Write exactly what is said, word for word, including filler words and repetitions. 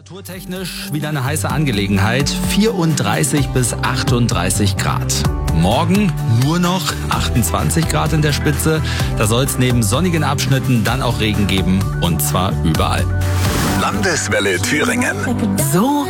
Temperaturtechnisch wieder eine heiße Angelegenheit. vierunddreißig bis achtunddreißig Grad. Morgen nur noch achtundzwanzig Grad in der Spitze. Da soll es neben sonnigen Abschnitten dann auch Regen geben. Und zwar überall. Landeswelle Thüringen. So